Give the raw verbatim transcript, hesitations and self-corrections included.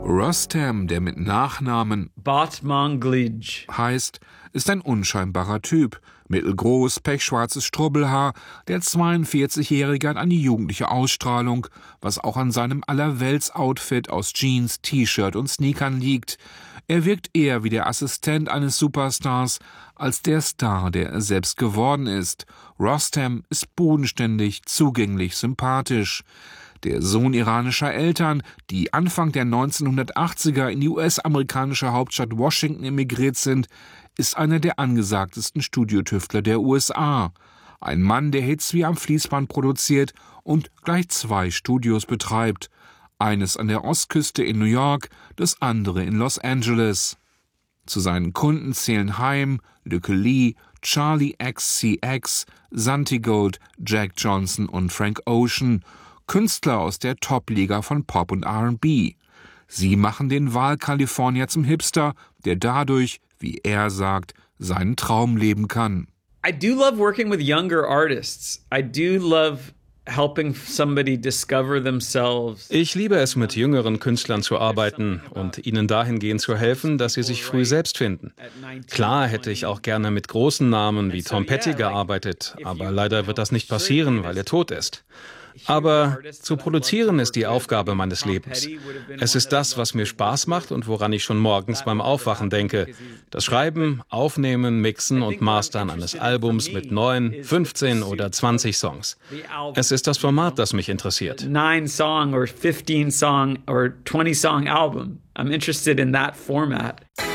Rostam, der mit Nachnamen Batmanglij heißt, ist ein unscheinbarer Typ. Mittelgroß, pechschwarzes Strubbelhaar, der zweiundvierzigjährige hat eine jugendliche Ausstrahlung, was auch an seinem Allerwelts-Outfit aus Jeans, T-Shirt und Sneakern liegt. Er wirkt eher wie der Assistent eines Superstars als der Star, der er selbst geworden ist. Rostam ist bodenständig, zugänglich, sympathisch. Der Sohn iranischer Eltern, die Anfang der neunzehnhundertachtziger in die U S-amerikanische Hauptstadt Washington emigriert sind, ist einer der angesagtesten Studiotüftler der U S A. Ein Mann, der Hits wie am Fließband produziert und gleich zwei Studios betreibt. Eines an der Ostküste in New York, das andere in Los Angeles. Zu seinen Kunden zählen Haim, Lykke Li, Charlie X C X, Santigold, Jack Johnson und Frank Ocean, Künstler aus der Top-Liga von Pop und R and B. Sie machen den Wahlkalifornier zum Hipster, der dadurch, wie er sagt, seinen Traum leben kann. I do love working with younger artists. I do love helping somebody discover themselves. Ich liebe es, mit jüngeren Künstlern zu arbeiten und ihnen dahingehend zu helfen, dass sie sich früh selbst finden. Klar hätte ich auch gerne mit großen Namen wie Tom Petty gearbeitet, aber leider wird das nicht passieren, weil er tot ist. Aber zu produzieren ist die Aufgabe meines Lebens. Es ist das, was mir Spaß macht und woran ich schon morgens beim Aufwachen denke. Das Schreiben, Aufnehmen, Mixen und Mastern eines Albums mit neun, fünfzehn oder zwanzig Songs. Es ist das Format, das mich interessiert. Nine song or fifteen song or twenty song album. I'm interested in that format.